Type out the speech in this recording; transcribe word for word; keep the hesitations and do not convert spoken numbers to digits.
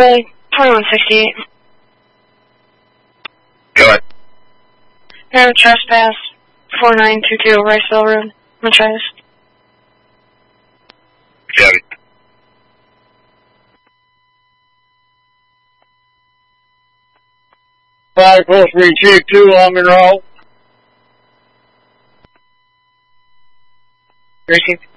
Uh, twenty-one sixty-eight. Go ahead. No trespass, four nine two two Riceville Road, Machias. Copy. Five, full screen, Chief, two, long and roll. Received.